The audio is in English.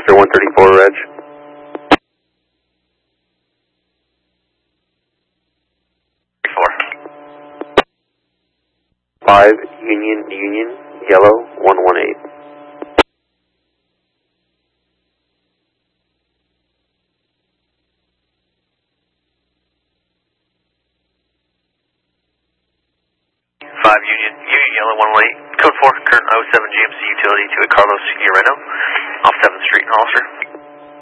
Officer 134, Reg. 5 Union, yellow, 118. Union Yellow 118. Code 4, current 07 GMC utility to a Carlos Ureno off 7th Street in Hollister.